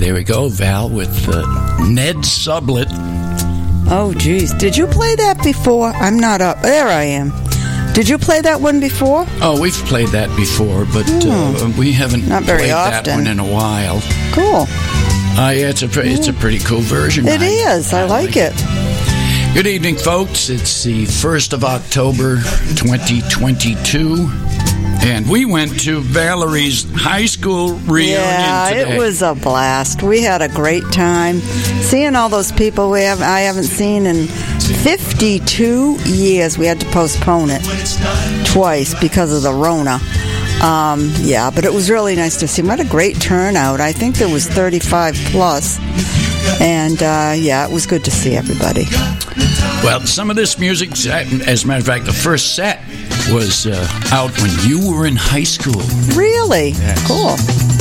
there we go, Val, with Ned Sublett. Oh, geez. Did you play that before? I'm not up. There I am. Did you play that one before? Oh, we've played that before, but we haven't not very played often. that one in a while. Cool. Yeah, it's a pretty cool version. It is. I like it. Good evening, folks. It's the 1st of October, 2022. And we went to Valerie's high school reunion today. It was a blast. We had a great time seeing all those people I haven't seen in 52 years. We had to postpone it twice because of the Rona. But it was really nice to see them. We had a great turnout. I think there was 35 plus. And, it was good to see everybody. Well, some of this music, as a matter of fact, the first set was out when you were in high school. Really? Yes. Cool.